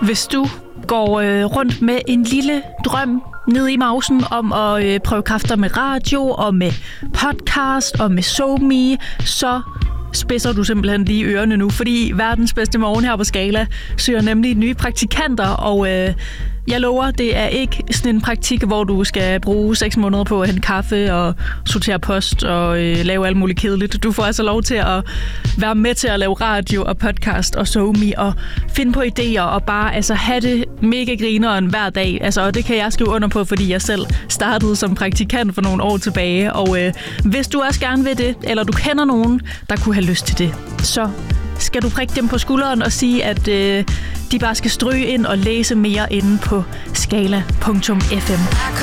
Hvis du går rundt med en lille drøm nede i mausen om at prøve kræfter med radio og med podcast og med SoMe, så spidser du simpelthen lige ørerne nu, fordi verdens bedste morgen her på Skala søger nemlig nye praktikanter, og jeg lover, det er ikke sådan en praktik, hvor du skal bruge 6 måneder på at hente kaffe og sortere post og lave alt muligt kedeligt. Du får altså lov til at være med til at lave radio og podcast og SoMe og finde på idéer og bare altså have det mega grineren hver dag. Altså, og det kan jeg skrive under på, fordi jeg selv startede som praktikant for nogle år tilbage. Og hvis du også gerne vil det, eller du kender nogen, der kunne have lyst til det, så skal du prikke dem på skulderen og sige, at de bare skal stryge ind og læse mere inde på skala.fm.